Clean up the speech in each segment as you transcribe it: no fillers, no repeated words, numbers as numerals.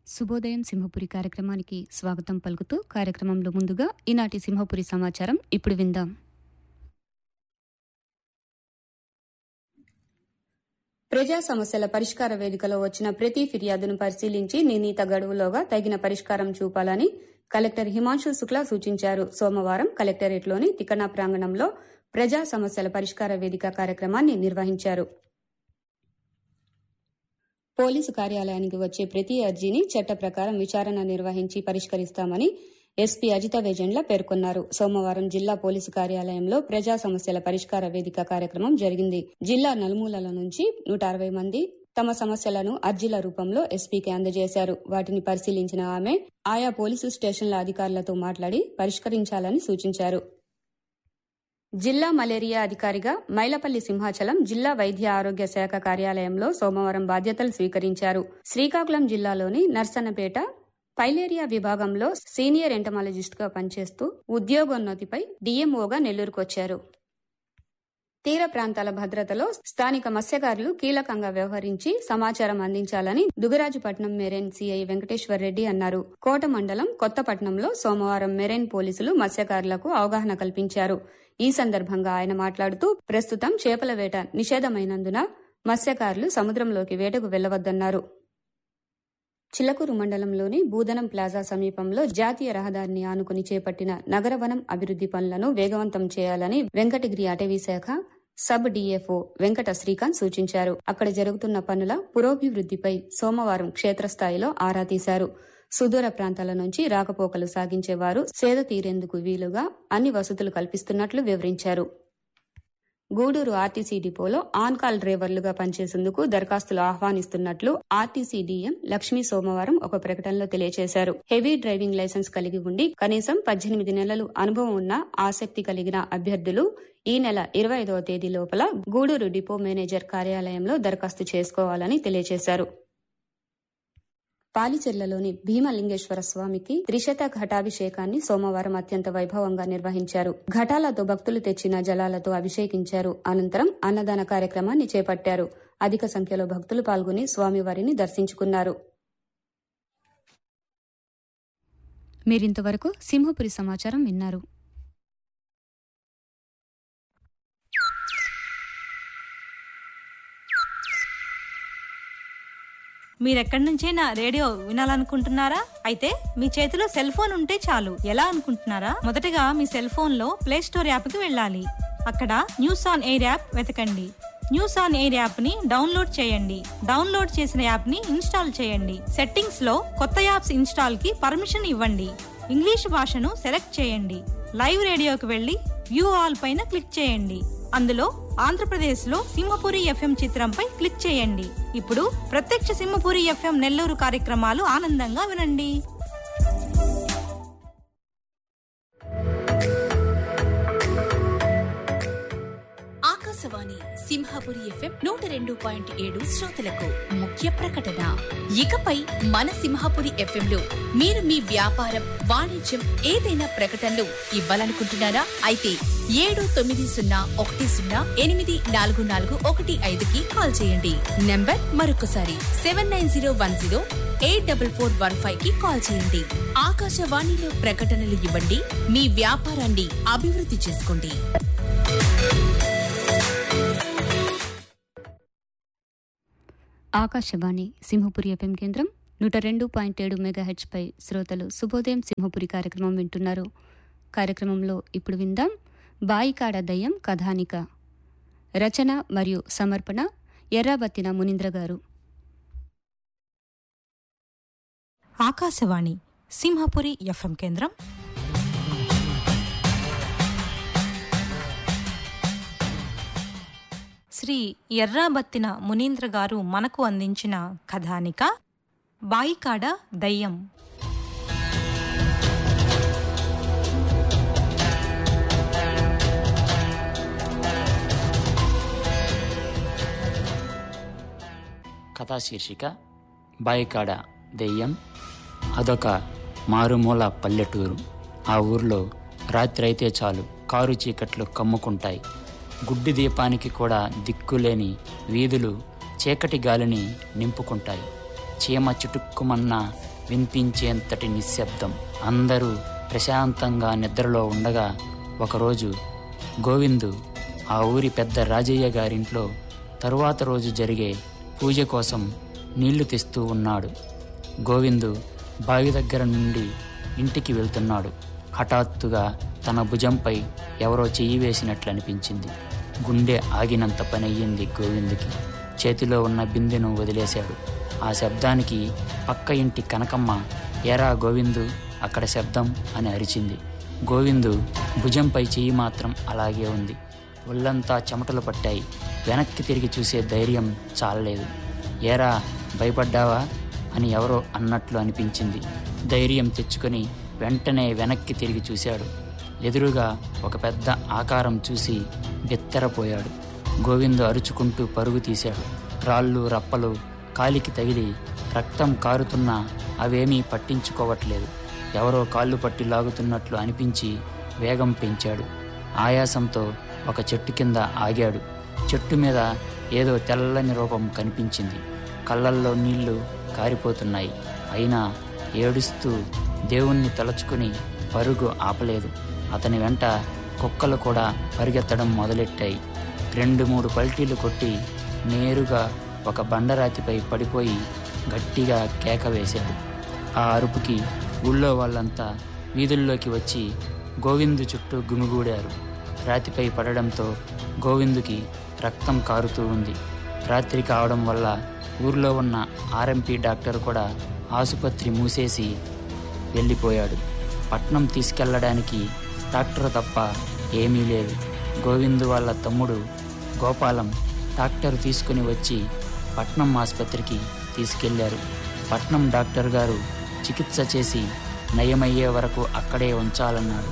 శుభోదయం సింహపురి కార్యక్రమానికి స్వాగతం పలుకుతూ కార్యక్రమంలో ముందుగా ఈనాటి సింహపురి సమాచారం ఇప్పుడు విందాం. ప్రజా సమస్యల పరిష్కార వేదికలో వచ్చిన ప్రతి ఫిర్యాదును పరిశీలించి నిర్ణీత గడువులోగా తగిన పరిష్కారం చూపాలని కలెక్టర్ హిమాంశు శుక్లా సూచించారు. సోమవారం కలెక్టరేట్లోని తికనా ప్రాంగణంలో ప్రజా సమస్యల పరిష్కార వేదిక కార్యక్రమాన్ని నిర్వహించారు. పోలీసు కార్యాలయానికి వచ్చే ప్రతి అర్జీని చట్ట ప్రకారం విచారణ నిర్వహించి పరిష్కరిస్తామని ఎస్పీ అజిత వేజండ్ల పేర్కొన్నారు. సోమవారం జిల్లా పోలీసు కార్యాలయంలో ప్రజా సమస్యల పరిష్కార వేదిక కార్యక్రమం జరిగింది. జిల్లా నలుమూలల నుంచి 160 మంది తమ సమస్యలను అర్జీల రూపంలో ఎస్పీకి అందజేశారు. వాటిని పరిశీలించిన ఆమె ఆయా పోలీసు స్టేషన్ల అధికారులతో మాట్లాడి పరిష్కరించాలని సూచించారు. జిల్లా మలేరియా అధికారిగా మైలపల్లి సింహాచలం జిల్లా వైద్య ఆరోగ్య శాఖ కార్యాలయంలో సోమవారం బాధ్యతలు స్వీకరించారు. శ్రీకాకుళం జిల్లాలోని నర్సన్నపేట పైలేరియా విభాగంలో సీనియర్ ఎంటమాలజిస్టుగా పనిచేస్తూ ఉద్యోగోన్నతిపై డీఎంఓగా నెల్లూరుకొచ్చారు. తీర ప్రాంతాల భద్రతలో స్థానిక మత్స్యకారులు కీలకంగా వ్యవహరించి సమాచారం అందించాలని దుగరాజుపట్నం మెరైన్ సీఐ వెంకటేశ్వర్ రెడ్డి అన్నారు. కోట మండలం కొత్తపట్నంలో సోమవారం మెరైన్ పోలీసులు మత్స్యకారులకు అవగాహన కల్పించారు. ఈ సందర్భంగా ఆయన మాట్లాడుతూ ప్రస్తుతం చేపల వేట నిషేధమైనందున మత్స్యకారులు సముద్రంలోకి వేటకు వెళ్లవద్దన్నారు. చిలకూరు మండలంలోని బూదనం ప్లాజా సమీపంలో జాతీయ రహదారిని ఆనుకుని చేపట్టిన నగరవనం అభివృద్ది పనులను వేగవంతం చేయాలని వెంకటగిరి అటవీ శాఖ సబ్ డీఎఫ్ఓ వెంకట శ్రీకాంత్ సూచించారు. అక్కడ జరుగుతున్న పనుల పురోభివృద్దిపై సోమవారం క్షేత్రస్థాయిలో ఆరా తీశారు. సుదూర ప్రాంతాల నుంచి రాకపోకలు సాగించేవారు సేద తీరేందుకు వీలుగా అన్ని వసతులు కల్పిస్తున్నట్లు వివరించారు. గూడూరు ఆర్టీసీ డిపోలో ఆన్ కాల్ డ్రైవర్లుగా పనిచేసేందుకు దరఖాస్తులు ఆహ్వానిస్తున్నట్లు ఆర్టీసీ డీఎం లక్ష్మీ సోమవారం ఒక ప్రకటనలో తెలియజేశారు. హెవీ డ్రైవింగ్ లైసెన్స్ కలిగి ఉండి కనీసం 18 నెలలు అనుభవం ఉన్న ఆసక్తి కలిగిన అభ్యర్థులు ఈ నెల 25వ తేదీ లోపల గూడూరు డిపో మేనేజర్ కార్యాలయంలో దరఖాస్తు చేసుకోవాలని తెలియజేశారు. పాలిచెర్లలోని భీమలింగేశ్వర స్వామికి త్రిశత ఘటాభిషేకాన్ని సోమవారం అత్యంత వైభవంగా నిర్వహించారు. ఘటాలతో భక్తులు తెచ్చిన జలాలతో అభిషేకించారు. అనంతరం అన్నదాన కార్యక్రమాన్ని చేపట్టారు. అధిక సంఖ్యలో భక్తులు పాల్గొని స్వామివారిని దర్శించుకున్నారు. మీరింతవరకు సింహపురి సమాచారం విన్నారు. మీరెక్కడి నుంచైనా రేడియో వినాలనుకుంటున్నారా? అయితే మీ చేతిలో సెల్ ఫోన్ ఉంటే చాలు. ఎలా అనుకుంటున్నారా? మొదటగా మీ సెల్ ఫోన్ లో ప్లే స్టోర్ యాప్ కి వెళ్ళాలి. అక్కడ న్యూస్ ఆన్ ఎయిర్ యాప్ వెతకండి. న్యూస్ ఆన్ ఎయిర్ యాప్ ని డౌన్లోడ్ చేయండి. డౌన్లోడ్ చేసిన యాప్ ని ఇన్స్టాల్ చేయండి. సెట్టింగ్స్ లో కొత్త యాప్స్ ఇన్స్టాల్ కి పర్మిషన్ ఇవ్వండి. ఇంగ్లీష్ భాషను సెలెక్ట్ చేయండి. లైవ్ రేడియోకి వెళ్లి వ్యూ ఆల్ పైన క్లిక్ చేయండి. అందులో ఆంధ్రప్రదేశ్ లో సింహపురి ఎఫ్ఎం చిత్రంపై క్లిక్ చేయండి. ఇప్పుడు ప్రత్యక్ష సింహపురి ఎఫ్ఎం నెల్లూరు కార్యక్రమాలు ఆనందంగా వినండి. ఆకాశవాణి సింహపురి ఎఫ్ఎం 102.7 శ్రోతలకు ముఖ్య ప్రకటన. ఇకపై మన సింహపురి ఎఫ్ఎం లో మీరు మీ వ్యాపారం, వాణిజ్యం ఏదైనా ప్రకటనలు ఇవ్వాలనుకుంటున్నారా? అయితే 7910108441 కాల్ చేయండి. నంబర్ మరొకసారి 7901084415 కాల్ చేయండి. ఆకాశవాణిలో ప్రకటనలు ఇవ్వండి. మీ వ్యాపారాన్ని అభివృద్ధి చేసుకోండి. ఆకాశవాణి సింహపురి ఎఫ్ఎం కేంద్రం 102.7 మెగాహెచ్ పై శ్రోతలు శుభోదయం సింహపురి కార్యక్రమం వింటున్నారు. కార్యక్రమంలో ఇప్పుడు విందాం బాయికాడ దయ్యం కథానిక. రచన మరియు సమర్పణ ఎర్రాబత్తిన మునీంద్ర గారు. ఆకాశవాణి సింహపురి ఎఫ్ఎం కేంద్రం. శ్రీ ఎర్రాబత్తిన మునీంద్ర గారు మనకు అందించిన కథానిక బాయికాడ దయ్యం. కథా శీర్షిక బాయికాడ దెయ్యం. అదొక మారుమూల పల్లెటూరు. ఆ ఊర్లో రాత్రి అయితే చాలు కారు చీకట్లు కమ్ముకుంటాయి. గుడ్డి దీపానికి కూడా దిక్కులేని వీధులు చీకటి గాలిని నింపుకుంటాయి. చీమ చుటుక్కుమన్న వినిపించేంతటి నిశ్శబ్దం. అందరూ ప్రశాంతంగా నిద్రలో ఉండగా ఒకరోజు గోవిందు ఆ ఊరి పెద్ద రాజయ్య గారింట్లో తరువాత రోజు జరిగే పూజ కోసం నీళ్లు తెస్తూ ఉన్నాడు. గోవిందు బావి దగ్గర నుండి ఇంటికి వెళ్తున్నాడు. హఠాత్తుగా తన భుజంపై ఎవరో చెయ్యి వేసినట్లు అనిపించింది. గుండె ఆగినంత పనయ్యింది గోవిందుకి. చేతిలో ఉన్న బిందెను వదిలేశాడు. ఆ శబ్దానికి పక్క ఇంటి కనకమ్మ, ఏరా గోవిందు, అక్కడ శబ్దం అని అరిచింది. గోవిందు భుజంపై చెయ్యి మాత్రం అలాగే ఉంది. ఒళ్ళంతా చెమటలు పట్టాయి. వెనక్కి తిరిగి చూసే ధైర్యం చాలలేదు. ఏరా భయపడ్డావా అని ఎవరో అన్నట్లు అనిపించింది. ధైర్యం తెచ్చుకొని వెంటనే వెనక్కి తిరిగి చూశాడు. ఎదురుగా ఒక పెద్ద ఆకారం చూసి బెత్తరపోయాడు. గోవిందు అరుచుకుంటూ పరుగు తీశాడు. రాళ్ళు రప్పలు కాలికి తగిలి రక్తం కారుతున్నా అవేమీ పట్టించుకోవట్లేదు. ఎవరో కాళ్ళు పట్టి లాగుతున్నట్లు అనిపించి వేగం పెంచాడు. ఆయాసంతో ఒక చెట్టు కింద ఆగాడు. చెట్టు మీద ఏదో తెల్లని రూపం కనిపించింది. కళ్ళల్లో నీళ్లు కారిపోతున్నాయి. అయినా ఏడుస్తూ దేవుణ్ణి తలుచుకుని పరుగు ఆపలేదు. అతని వెంట కుక్కలు కూడా పరిగెత్తడం మొదలెట్టాయి. 2-3 పల్టీలు కొట్టి నేరుగా ఒక బండరాతిపై పడిపోయి గట్టిగా కేక వేశాడు. ఆ అరుపుకి ఊళ్ళో వాళ్ళంతా వీధుల్లోకి వచ్చి గోవిందు చుట్టూ గుమిగూడారు. రాతిపై పడడంతో గోవిందుకి రక్తం కారుతూ ఉంది. రాత్రి కావడం వల్ల ఊర్లో ఉన్న ఆర్ఎంపీ డాక్టర్ కూడా ఆసుపత్రి మూసేసి వెళ్ళిపోయాడు. పట్నం తీసుకెళ్లడానికి డాక్టర్ తప్ప ఏమీ లేదు. గోవిందు వాళ్ళ తమ్ముడు గోపాలం డాక్టర్ తీసుకుని వచ్చి పట్నం ఆసుపత్రికి తీసుకెళ్లారు. పట్నం డాక్టర్ గారు చికిత్స చేసి నయమయ్యే వరకు అక్కడే ఉంచాలన్నాడు.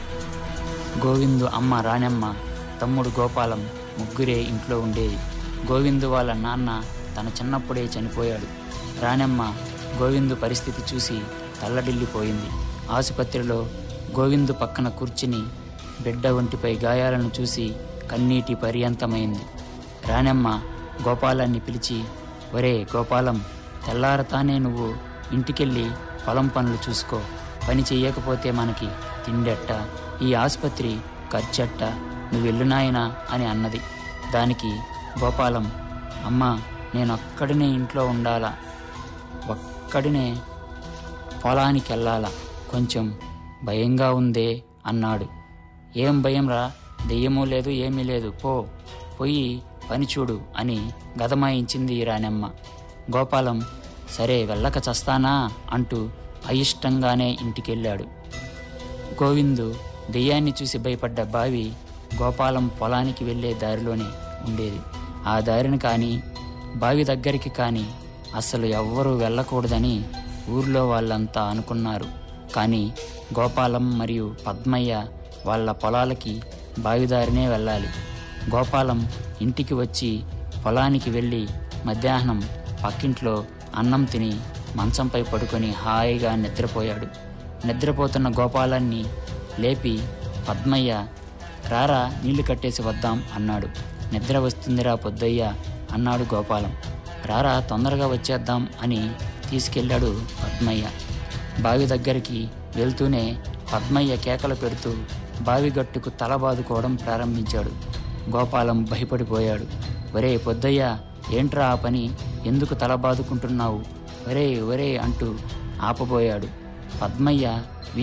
గోవిందు అమ్మ రాణెమ్మ, తమ్ముడు గోపాలం ముగ్గురే ఇంట్లో ఉండేది. గోవిందు వాళ్ళ నాన్న తన చిన్నప్పుడే చనిపోయాడు. రాణెమ్మ గోవిందు పరిస్థితి చూసి తల్లడిల్లిపోయింది. ఆసుపత్రిలో గోవిందు పక్కన కూర్చుని బిడ్డ ఒంటిపై గాయాలను చూసి కన్నీటి పర్యంతమైంది. రాణెమ్మ గోపాలాన్ని పిలిచి, ఒరే గోపాలం, తెల్లారతానే నువ్వు ఇంటికెళ్ళి పొలం పనులు చూసుకో. పని చెయ్యకపోతే మనకి తిండెట్ట, ఈ ఆసుపత్రి ఖర్చట్ట, నువ్వెళ్ళునాయనా అని అన్నది. దానికి గోపాలం, అమ్మా నేను ఒక్కడినే ఇంట్లో ఉండాలా, ఒక్కడినే పొలానికి వెళ్ళాలా, కొంచెం భయంగా ఉందే అన్నాడు. ఏం భయం రా, దెయ్యమూ లేదు ఏమీ లేదు, పోయి పని చూడు అని గదమాయించింది రాణెమ్మ. గోపాలం సరే వెళ్ళక చస్తానా అంటూ అయిష్టంగానే ఇంటికెళ్ళాడు. గోవిందు దెయ్యాన్ని చూసి భయపడ్డ బావి గోపాలం పొలానికి వెళ్లే దారిలోనే ఉండేది. ఆ దారిని కానీ బావి దగ్గరికి కానీ అసలు ఎవ్వరూ వెళ్ళకూడదని ఊర్లో వాళ్ళంతా అనుకున్నారు. కానీ గోపాలం మరియు పద్మయ్య వాళ్ళ పొలాలకి బావిదారినే వెళ్ళాలి. గోపాలం ఇంటికి వచ్చి పొలానికి వెళ్ళి మధ్యాహ్నం పక్కింట్లో అన్నం తిని మంచంపై పడుకొని హాయిగా నిద్రపోయాడు. నిద్రపోతున్న గోపాలాన్ని లేపి పద్మయ్య, రారా నీళ్లు కట్టేసి వద్దాం అన్నాడు. నిద్ర వస్తుందిరా పొద్దయ్య అన్నాడు గోపాలం. రారా తొందరగా వచ్చేద్దాం అని తీసుకెళ్లాడు పద్మయ్య. బావి దగ్గరికి వెళ్తూనే పద్మయ్య కేకలు పెడుతూ బావి గట్టుకు తల బాదుకోవడం ప్రారంభించాడు. గోపాలం భయపడిపోయాడు. ఒరే పొద్దయ్య, ఏంట్రా ఆ పని, ఎందుకు తల బాదుకుంటున్నావు, ఒరే ఒరే అంటూ ఆపబోయాడు. పద్మయ్య